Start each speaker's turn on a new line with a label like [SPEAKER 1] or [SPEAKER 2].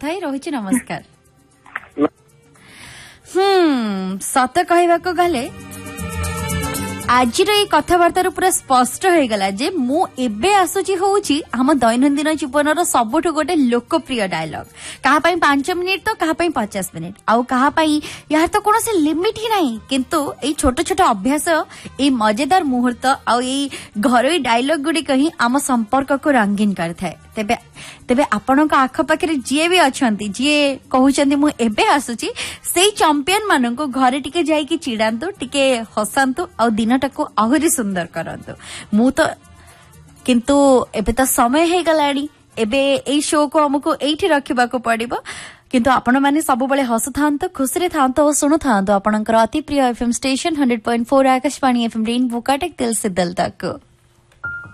[SPEAKER 1] भाई रही नमस्कार। सत कहवाक गले आज कथबार्तार पूरा स्पष्ट हो गला जे मु एबे आसुची होउची हम दैनंदिन जीवन सबुठ गोटे लोकप्रिय डायलॉग कहा 5 मिनिट तो कहा 50 मिनिट आउ कहा यार तो कौन से लिमिट ही नहीं किंतु ए छोट छोट अभ्यास ए मजेदार मुहूर्त आउ ए घरोई डायलॉग गुड़िक ही आम संपर्क को रंगीन करथाय। तेबे तेबे आपणक आखपाखे जी भी अच्छा जी कहते मु एबे आसुची से चैंपियन मानन को घरे टिके जाइकी चिड़ांतु टिके हसांतु आ दिनटाको आहुरी सुंदर करंतु। मु तो किंतु एबे तो समय हे गलानी एबे ए शो को हमको एठी रखिबा को पड़िबो किंतु आपण माने सब बेले हसुथांतु खुशी रे थांतु और सुनुथांतु आपणकर अति प्रिय FM station 100.4 Akashvani FM rainbow Cuttack दिल से दिल तक।